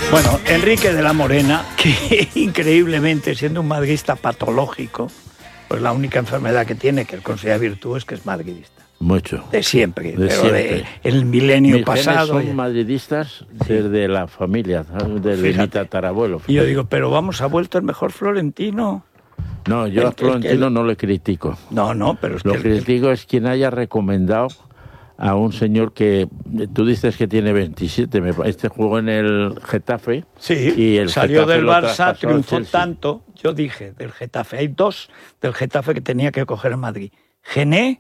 Bueno, Enrique de la Morena, que increíblemente, siendo un madridista patológico, pues la única enfermedad que tiene, que él considera virtud, es que es madridista. Mucho. De siempre, De pero siempre. el milenio Mis pasado. genes son madridistas desde la familia, desde mi tatarabuelo. Y yo digo, pero vamos, ha vuelto el mejor Florentino. No, yo a Florentino no le critico. No, pero es Lo que critico es quien haya recomendado a un señor que tú dices que tiene 27, este jugó en el Getafe. Sí, y el salió Getafe del lo Barça, traspasó al triunfó Chelsea. tanto. Yo dije del Getafe, hay dos del Getafe que tenía que coger en Madrid: Gené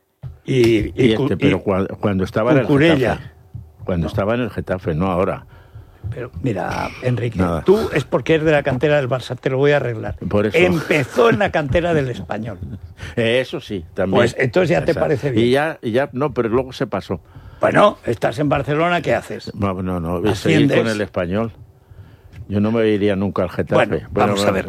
pero cuando estaba en el Cucurella. Getafe. Cuando estaba en el Getafe, no ahora. Pero mira, Enrique, Nada. tú es porque eres de la cantera del Barça, te lo voy a arreglar. Por eso. Empezó en la cantera del Español. Eso sí, también. Pues entonces ya te parece bien. Y ya, no, pero luego se pasó. Bueno, estás en Barcelona, ¿qué haces? No, seguir Asciendes. con el Español. Yo no me iría nunca al Getafe. Bueno, vamos a ver,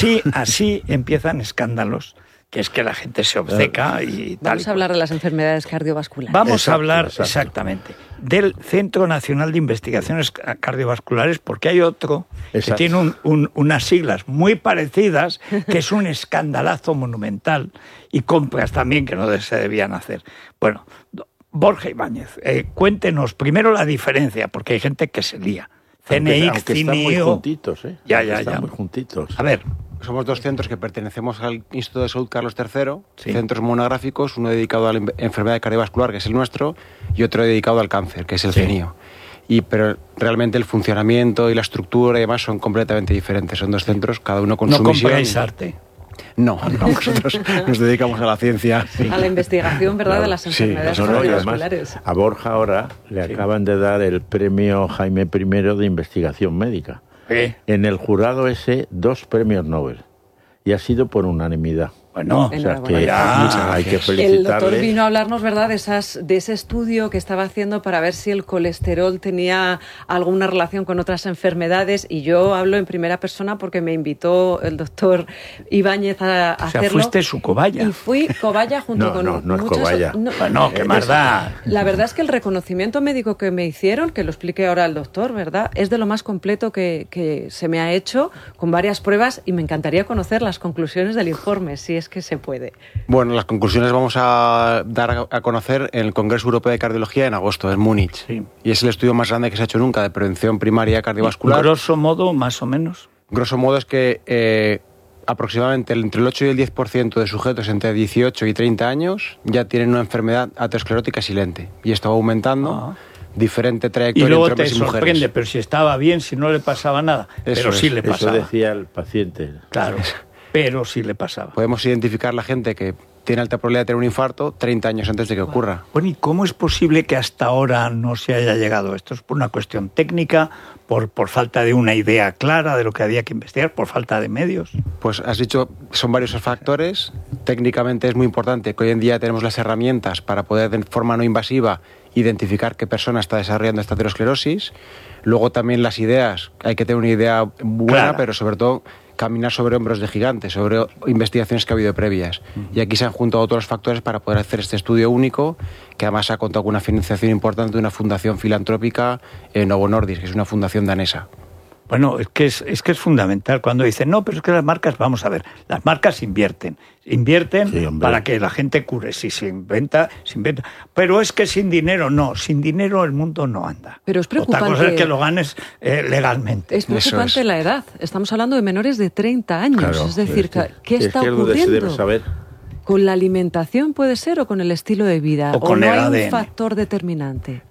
así empiezan escándalos, que es que la gente se obceca y tal. Vamos a hablar de las enfermedades cardiovasculares. Vamos a hablar exacto. exactamente del Centro Nacional de Investigaciones Cardiovasculares, porque hay otro que Exacto. tiene unas siglas muy parecidas, que es un escandalazo monumental, y compras también que no se debían hacer. Bueno, Borja Ibáñez, cuéntenos primero la diferencia, porque hay gente que se lía. CNI, aunque están muy CNIO... juntitos, ¿eh? Ya. Están muy juntitos. A ver, Somos dos centros que pertenecemos al Instituto de Salud Carlos III, Sí. centros monográficos, uno dedicado a la enfermedad cardiovascular, que es el nuestro, y otro dedicado al cáncer, que es el CNIO. Pero realmente el funcionamiento y la estructura y demás son completamente diferentes. Son dos centros, cada uno con no su misión. compráis arte. No, nosotros nos dedicamos a la ciencia. A la investigación, ¿verdad?, de las Sí, enfermedades No, y además, cardiovasculares. a Borja ahora le acaban de dar el premio Jaime I de investigación médica. En el jurado ese, 2 premios Nobel. Y ha sido por unanimidad. Bueno, O sea Enhorabuena. que Ya. hay que El doctor felicitarle. vino a hablarnos, ¿verdad?, de ese estudio que estaba haciendo para ver si el colesterol tenía alguna relación con otras enfermedades, y yo hablo en primera persona porque me invitó el doctor Ibáñez a o sea, hacerlo. fuiste su cobaya. Y fui cobaya junto No, con no es muchas... cobaya. Bueno, qué más da. La verdad es que el reconocimiento médico que me hicieron, que lo explique ahora el doctor, ¿verdad?, es de lo más completo que se me ha hecho, con varias pruebas, y me encantaría conocer las conclusiones del informe, si es que se puede. Bueno, las conclusiones vamos a dar a conocer en el Congreso Europeo de Cardiología en agosto, en Múnich. Sí. Y es el estudio más grande que se ha hecho nunca de prevención primaria cardiovascular. Grosso modo, más o menos. Grosso modo es que aproximadamente entre el 8 y el 10% de sujetos entre 18 y 30 años ya tienen una enfermedad aterosclerótica silente. Y esto va aumentando, diferente Y trayectoria luego entre te hombres y mujeres. sorprende, pero si estaba bien, si no le pasaba nada. Pero es, sí le Eso pasaba. decía el paciente. Claro, pero sí le pasaba. Podemos identificar la gente que tiene alta probabilidad de tener un infarto 30 años antes de que ocurra. Bueno, ¿y cómo es posible que hasta ahora no se haya llegado a esto? ¿Es por una cuestión técnica, por falta de una idea clara de lo que había que investigar, por falta de medios? Pues has dicho, son varios factores. Técnicamente es muy importante que hoy en día tenemos las herramientas para poder de forma no invasiva identificar qué persona está desarrollando esta aterosclerosis. Luego también las ideas, hay que tener una idea buena, Clara. pero sobre todo caminar sobre hombros de gigantes, sobre investigaciones que ha habido previas. Y aquí se han juntado todos los factores para poder hacer este estudio único, que además ha contado con una financiación importante de una fundación filantrópica, Novo Nordisk, que es una fundación danesa. Bueno, es que es fundamental cuando dicen, no, pero es que las marcas, vamos a ver, las marcas invierten Sí, hombre. para que la gente cure, si se inventa, pero es que sin dinero no, sin dinero el mundo no anda. Pero es preocupante. Otra cosa es que lo ganes legalmente. Es preocupante Eso es. la edad. Estamos hablando de menores de 30 años. Claro, es decir, ¿qué es está que es donde se ocurriendo? debe saber. ¿Con la alimentación puede ser o con el estilo de vida? O con no el hay ADN. un factor determinante?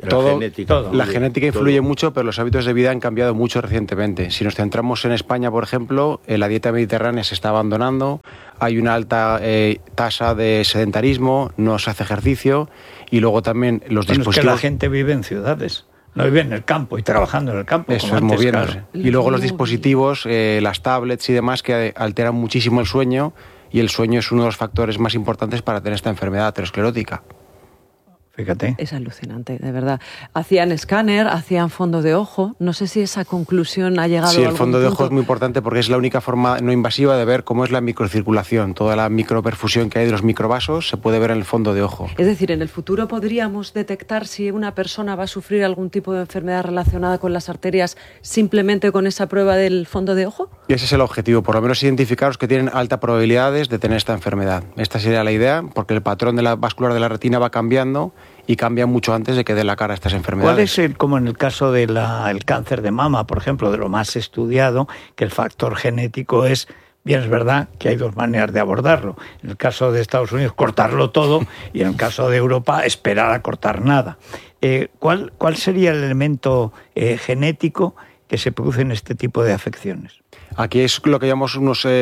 La genética influye mucho, pero los hábitos de vida han cambiado mucho recientemente. Si nos centramos en España, por ejemplo, la dieta mediterránea se está abandonando, hay una alta tasa de sedentarismo, no se hace ejercicio, y luego también los Bueno, es que dispositivos... la gente vive en ciudades, no vive en el campo y trabajando en el campo. Eso como es antes, moviéndose. claro. Y luego los dispositivos, las tablets y demás, que alteran muchísimo el sueño, y el sueño es uno de los factores más importantes para tener esta enfermedad aterosclerótica. Fíjate. Es alucinante, de verdad. Hacían escáner, hacían fondo de ojo. No sé si esa conclusión ha llegado a algún Sí, el fondo de punto. ojo es muy importante porque es la única forma no invasiva de ver cómo es la microcirculación. Toda la microperfusión que hay de los microvasos se puede ver en el fondo de ojo. Es decir, en el futuro podríamos detectar si una persona va a sufrir algún tipo de enfermedad relacionada con las arterias simplemente con esa prueba del fondo de ojo. Y ese es el objetivo, por lo menos identificar los que tienen altas probabilidades de tener esta enfermedad. Esta sería la idea, porque el patrón de la vascular de la retina va cambiando y cambia mucho antes de que dé la cara a estas enfermedades. ¿Cuál es como en el caso del cáncer de mama, por ejemplo, de lo más estudiado, que el factor genético es, bien es verdad que hay dos maneras de abordarlo? En el caso de Estados Unidos, cortarlo todo, y en el caso de Europa, esperar a cortar nada. ¿Cuál sería el elemento genético que se produce en este tipo de afecciones? Aquí es lo que llamamos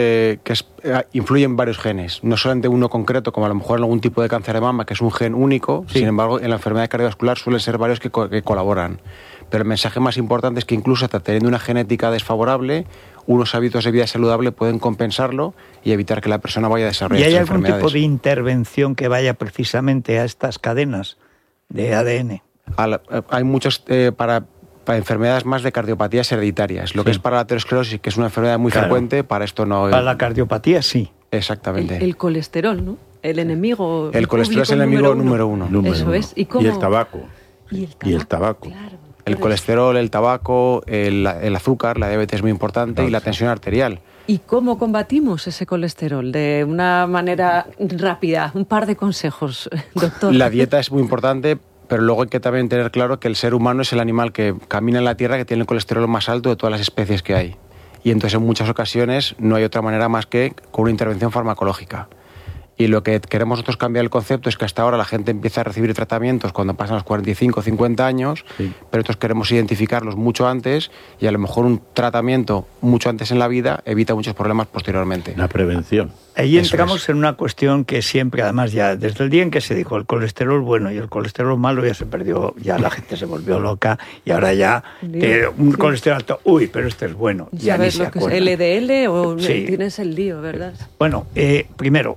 influyen varios genes, no solamente uno concreto, como a lo mejor en algún tipo de cáncer de mama, que es un gen único, sí. Sin embargo, en la enfermedad cardiovascular suelen ser varios que colaboran. Pero el mensaje más importante es que incluso hasta teniendo una genética desfavorable, unos hábitos de vida saludable pueden compensarlo y evitar que la persona vaya a desarrollar estas enfermedades. ¿Y hay algún tipo de intervención que vaya precisamente a estas cadenas de ADN? Hay muchos para enfermedades más de cardiopatías hereditarias. Lo que es para la aterosclerosis, que es una enfermedad muy frecuente, para esto no. Para la cardiopatía, sí. Exactamente. El colesterol, ¿no? El enemigo. El colesterol es el enemigo número uno. Eso es. ¿Y cómo? Y el tabaco. Y el tabaco. Claro. El colesterol, el tabaco, el azúcar, la diabetes es muy importante, y la tensión arterial. ¿Y cómo combatimos ese colesterol? De una manera rápida, un par de consejos, doctor. La dieta es muy importante, pero luego hay que también tener claro que el ser humano es el animal que camina en la Tierra que tiene el colesterol más alto de todas las especies que hay. Y entonces en muchas ocasiones no hay otra manera más que con una intervención farmacológica. Y lo que queremos nosotros cambiar el concepto es que hasta ahora la gente empieza a recibir tratamientos cuando pasan los 45 o 50 años, sí. Pero nosotros queremos identificarlos mucho antes, y a lo mejor un tratamiento mucho antes en la vida evita muchos problemas posteriormente. La prevención. Ahí entramos en una cuestión que siempre, además, ya desde el día en que se dijo el colesterol bueno y el colesterol malo, ya se perdió, ya la gente se volvió loca, y ahora ya un colesterol alto, uy, pero este es bueno. Ya ves lo que es LDL o sí. Tienes el lío, ¿verdad? Bueno, primero,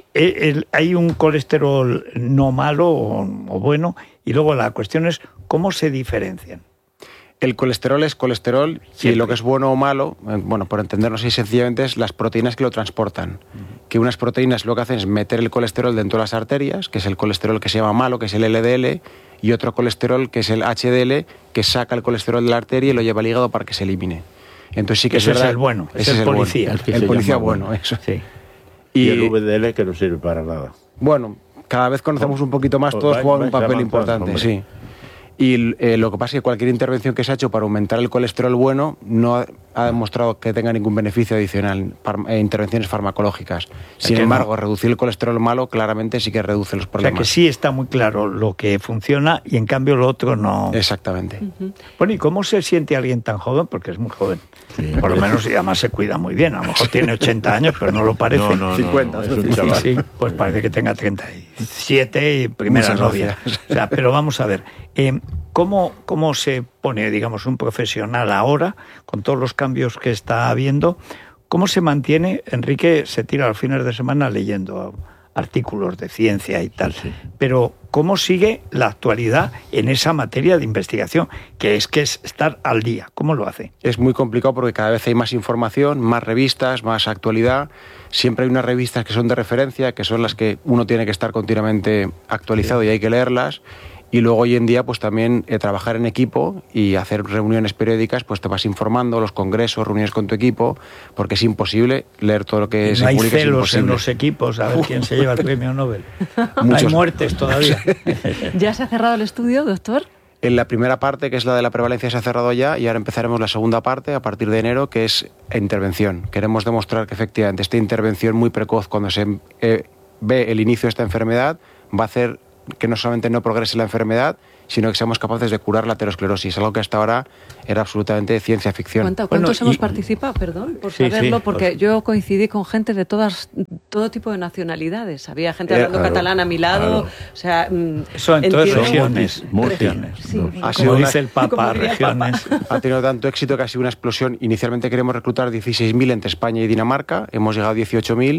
hay un colesterol no malo o bueno, y luego la cuestión es cómo se diferencian. El colesterol es colesterol. Siempre. Y lo que es bueno o malo, bueno, por entendernos así sencillamente, es las proteínas que lo transportan. Que unas proteínas lo que hacen es meter el colesterol dentro de las arterias, que es el colesterol que se llama malo, que es el LDL, y otro colesterol que es el HDL, que saca el colesterol de la arteria y lo lleva al hígado para que se elimine. Entonces sí que ese es verdad. Es el bueno, ese es el policía. Bueno. El policía bueno, eso. Sí. Y el VDL que no sirve para nada. Bueno, cada vez conocemos un poquito más, todos juegan un papel importante, sí. Y lo que pasa es que cualquier intervención que se ha hecho para aumentar el colesterol bueno no ha demostrado que tenga ningún beneficio adicional en intervenciones farmacológicas. Sin embargo, reducir el colesterol malo claramente sí que reduce los problemas. O sea que sí está muy claro lo que funciona y en cambio lo otro no. Exactamente. Bueno, ¿y cómo se siente alguien tan joven? Porque es muy joven. Sí, por lo menos, y además se cuida muy bien. A lo mejor tiene 80 años, pero no lo parece. No, 50. Es un chaval. Sí, pues parece que tenga 37 y primera novia. O sea, pero vamos a ver. ¿Cómo se pone, digamos, un profesional ahora, con todos los cambios que está habiendo? ¿Cómo se mantiene? Enrique se tira los fines de semana leyendo artículos de ciencia y tal. Sí. Pero ¿cómo sigue la actualidad en esa materia de investigación? Que es estar al día. ¿Cómo lo hace? Es muy complicado porque cada vez hay más información, más revistas, más actualidad. Siempre hay unas revistas que son de referencia, que son las que uno tiene que estar continuamente actualizado, sí. Y hay que leerlas. Y luego hoy en día pues también trabajar en equipo y hacer reuniones periódicas, pues te vas informando, los congresos, reuniones con tu equipo, porque es imposible leer todo lo que se publica. No hay celos en los equipos a ver quién se lleva el premio Nobel. No hay muertes todavía. ¿Ya se ha cerrado el estudio, doctor? En la primera parte, que es la de la prevalencia, se ha cerrado ya, y ahora empezaremos la segunda parte a partir de enero, que es intervención. Queremos demostrar que efectivamente esta intervención muy precoz, cuando se ve el inicio de esta enfermedad, va a hacer que no solamente no progrese la enfermedad, sino que seamos capaces de curar la aterosclerosis, algo que hasta ahora era absolutamente ciencia ficción. ¿Cuántos hemos participado? Perdón, por saberlo, porque yo coincidí con gente de todo tipo de nacionalidades. Había gente hablando catalán a mi lado. Claro. O sea, eso en todas regiones. Sí, como dice el Papa, regiones. Ha tenido tanto éxito que ha sido una explosión. Inicialmente queremos reclutar 16.000 entre España y Dinamarca, hemos llegado a 18.000,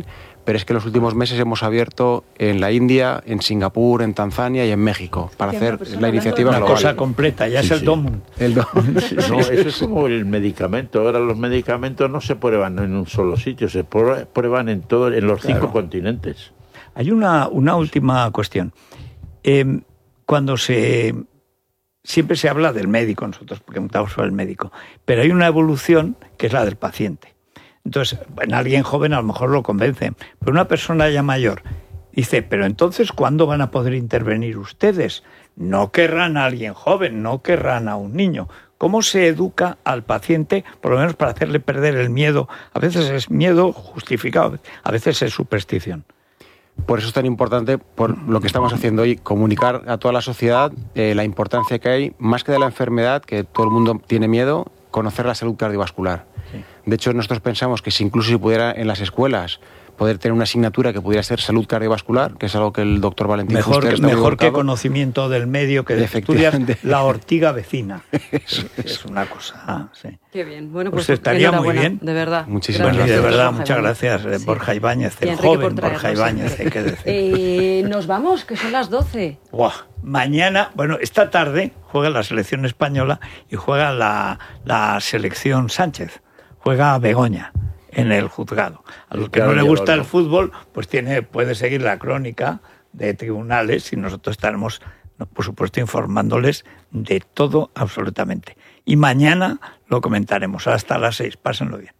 pero es que en los últimos meses hemos abierto en la India, en Singapur, en Tanzania y en México para hacer la iniciativa global. Una cosa completa, ya sí, es el DOM. No, eso es como el medicamento. Ahora los medicamentos no se prueban en un solo sitio, se prueban en los 5 continentes. Hay una última cuestión. Cuando siempre se habla del médico, nosotros preguntamos sobre el médico, pero hay una evolución que es la del paciente. Entonces, en alguien joven a lo mejor lo convencen, pero una persona ya mayor dice, pero entonces, ¿cuándo van a poder intervenir ustedes? No querrán a alguien joven, no querrán a un niño. ¿Cómo se educa al paciente, por lo menos para hacerle perder el miedo? A veces es miedo justificado, a veces es superstición. Por eso es tan importante, por lo que estamos haciendo hoy, comunicar a toda la sociedad la importancia que hay, más que de la enfermedad, que todo el mundo tiene miedo, conocer la salud cardiovascular. Sí. De hecho, nosotros pensamos que incluso si pudiera en las escuelas poder tener una asignatura que pudiera ser salud cardiovascular, que es algo que el doctor Valentín Fuster está mejor que conocimiento del medio, que estudiar la ortiga vecina. Es una cosa... Sí. Qué bien. Bueno, pues estaría muy bien. De verdad. Muchísimas gracias. De verdad, muchas gracias, Borja Ibáñez, el joven Borja Ibáñez, hay que decir. Nos vamos, que son las 12. Wow. Mañana, esta tarde juega la selección española y juega la selección Sánchez. Juega Begoña en el juzgado. A los que no le gusta el fútbol, pues puede seguir la crónica de tribunales y nosotros estaremos, por supuesto, informándoles de todo absolutamente. Y mañana lo comentaremos hasta las 6. Pásenlo bien.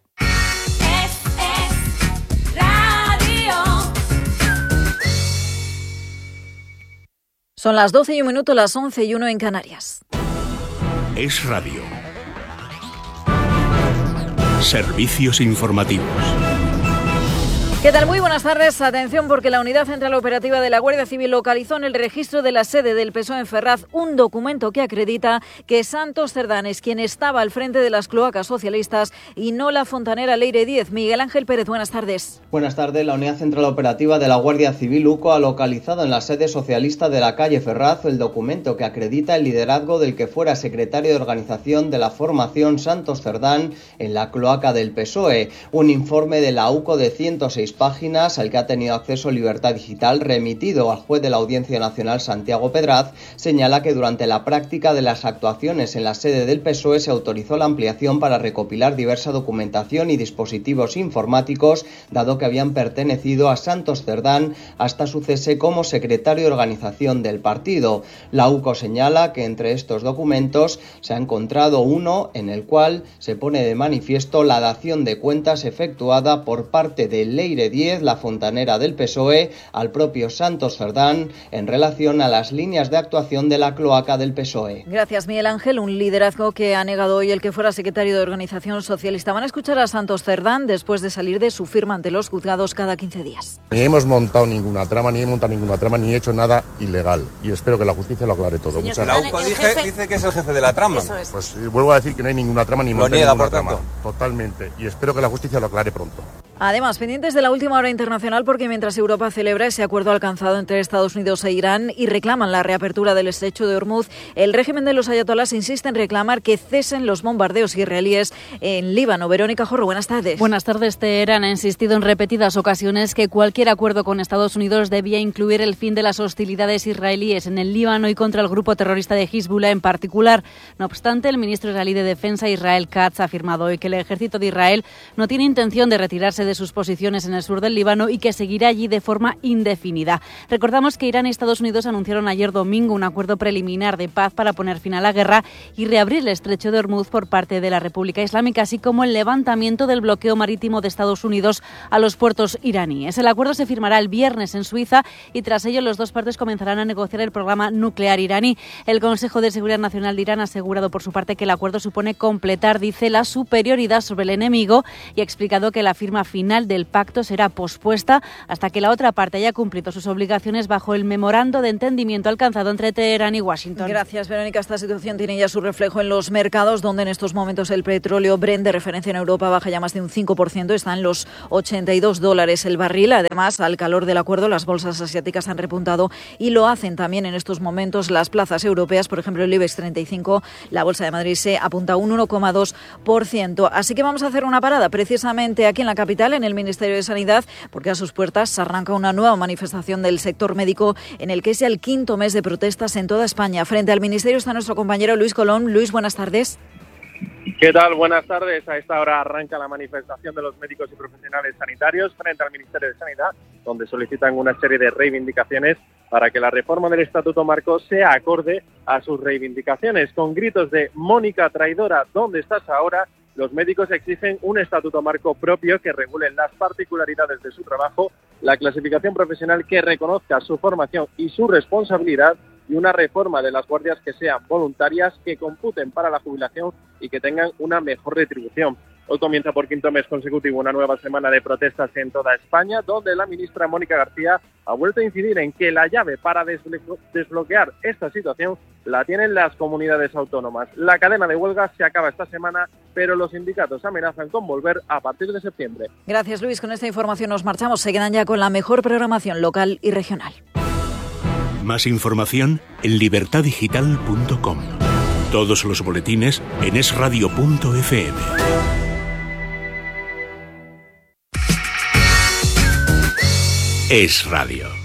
Son las 12:01, las 11:01 en Canarias. Es Radio. Servicios informativos. ¿Qué tal? Muy buenas tardes. Atención, porque la Unidad Central Operativa de la Guardia Civil localizó en el registro de la sede del PSOE en Ferraz un documento que acredita que Santos Cerdán es quien estaba al frente de las cloacas socialistas y no la fontanera Leire Díez. Miguel Ángel Pérez, buenas tardes. Buenas tardes. La Unidad Central Operativa de la Guardia Civil UCO ha localizado en la sede socialista de la calle Ferraz el documento que acredita el liderazgo del que fuera secretario de organización de la formación Santos Cerdán en la cloaca del PSOE. Un informe de la UCO de 106 páginas al que ha tenido acceso Libertad Digital, remitido al juez de la Audiencia Nacional Santiago Pedraz, señala que durante la práctica de las actuaciones en la sede del PSOE se autorizó la ampliación para recopilar diversa documentación y dispositivos informáticos, dado que habían pertenecido a Santos Cerdán hasta su cese como secretario de organización del partido. La UCO señala que entre estos documentos se ha encontrado uno en el cual se pone de manifiesto la dación de cuentas efectuada por parte de Leire Díez, la fontanera del PSOE, al propio Santos Cerdán en relación a las líneas de actuación de la cloaca del PSOE. Gracias, Miguel Ángel. Un liderazgo que ha negado hoy el que fuera secretario de Organización Socialista. Van a escuchar a Santos Cerdán después de salir de su firma ante los juzgados cada 15 días. Ni hemos montado ninguna trama, ni he hecho nada ilegal. Y espero que la justicia lo aclare todo. Muchas gracias. La UCO dice que es el jefe de la trama. Pues vuelvo a decir que no hay ninguna trama ni monta ninguna trama. Totalmente. Y espero que la justicia lo aclare pronto. Además, pendientes de la última hora internacional, porque mientras Europa celebra ese acuerdo alcanzado entre Estados Unidos e Irán y reclaman la reapertura del estrecho de Hormuz, el régimen de los ayatolás insiste en reclamar que cesen los bombardeos israelíes en Líbano. Verónica Jorro, buenas tardes. Buenas tardes. Teherán ha insistido en repetidas ocasiones que cualquier acuerdo con Estados Unidos debía incluir el fin de las hostilidades israelíes en el Líbano y contra el grupo terrorista de Hezbollah en particular. No obstante, el ministro israelí de Defensa, Israel Katz, ha afirmado hoy que el ejército de Israel no tiene intención de retirarse de sus posiciones en el sur del Líbano y que seguirá allí de forma indefinida. Recordamos que Irán y Estados Unidos anunciaron ayer domingo un acuerdo preliminar de paz para poner fin a la guerra y reabrir el estrecho de Hormuz por parte de la República Islámica, así como el levantamiento del bloqueo marítimo de Estados Unidos a los puertos iraníes. El acuerdo se firmará el viernes en Suiza y tras ello las dos partes comenzarán a negociar el programa nuclear iraní. El Consejo de Seguridad Nacional de Irán ha asegurado por su parte que el acuerdo supone completar, dice, la superioridad sobre el enemigo y ha explicado que la firma final del pacto será pospuesta hasta que la otra parte haya cumplido sus obligaciones bajo el memorando de entendimiento alcanzado entre Teherán y Washington. Gracias, Verónica. Esta situación tiene ya su reflejo en los mercados, donde en estos momentos el petróleo Brent de referencia en Europa baja ya más de un 5%, está en los $82 el barril. Además, al calor del acuerdo, las bolsas asiáticas han repuntado y lo hacen también en estos momentos las plazas europeas. Por ejemplo, el IBEX 35, la Bolsa de Madrid se apunta a un 1,2%. Así que vamos a hacer una parada precisamente aquí en la capital. mundial en el Ministerio de Sanidad, porque a sus puertas arranca una nueva manifestación del sector médico en el que es ya el 5º mes de protestas en toda España. Frente al Ministerio está nuestro compañero Luis Colón. Luis, buenas tardes. ¿Qué tal? Buenas tardes. A esta hora arranca la manifestación de los médicos y profesionales sanitarios frente al Ministerio de Sanidad, donde solicitan una serie de reivindicaciones para que la reforma del Estatuto Marco sea acorde a sus reivindicaciones. Con gritos de «Mónica traidora, ¿dónde estás ahora?», los médicos exigen un Estatuto Marco propio que regule las particularidades de su trabajo, la clasificación profesional que reconozca su formación y su responsabilidad, y una reforma de las guardias que sean voluntarias, que computen para la jubilación y que tengan una mejor retribución. Hoy comienza por 5º mes consecutivo una nueva semana de protestas en toda España, donde la ministra Mónica García ha vuelto a incidir en que la llave para desbloquear esta situación la tienen las comunidades autónomas. La cadena de huelga se acaba esta semana, pero los sindicatos amenazan con volver a partir de septiembre. Gracias, Luis. Con esta información nos marchamos. Se quedan ya con la mejor programación local y regional. Más información en libertadigital.com. Todos los boletines en esradio.fm. Es Radio.